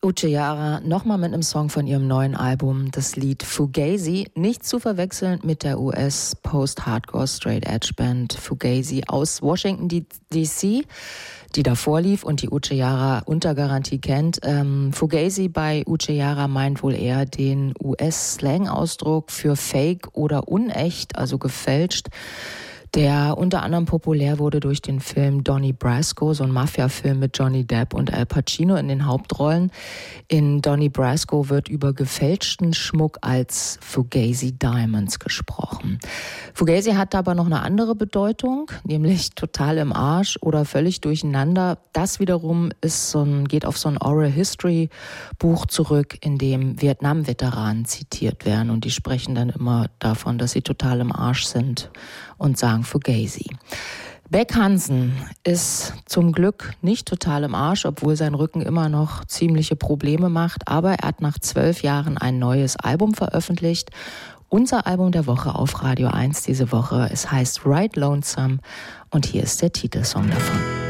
Uche nochmal mit einem Song von ihrem neuen Album, das Lied Fugazi, nicht zu verwechseln mit der US-Post-Hardcore Straight Edge Band Fugazi aus Washington D.C., die davor lief und die Uche unter Garantie kennt. Fugazi bei Uche meint wohl eher den US-Slang-Ausdruck für fake oder unecht, also gefälscht, der unter anderem populär wurde durch den Film Donnie Brasco, so ein Mafia-Film mit Johnny Depp und Al Pacino in den Hauptrollen. In Donnie Brasco wird über gefälschten Schmuck als Fugazi Diamonds gesprochen. Fugazi hat aber noch eine andere Bedeutung, nämlich total im Arsch oder völlig durcheinander. Das wiederum geht auf so ein Oral History Buch zurück, in dem Vietnam-Veteranen zitiert werden und die sprechen dann immer davon, dass sie total im Arsch sind und sagen Fugazi. Beck Hansen ist zum Glück nicht total im Arsch, obwohl sein Rücken immer noch ziemliche Probleme macht. Aber er hat nach 12 Jahren ein neues Album veröffentlicht. Unser Album der Woche auf Radio 1 diese Woche. Es heißt Ride Lonesome und hier ist der Titelsong davon.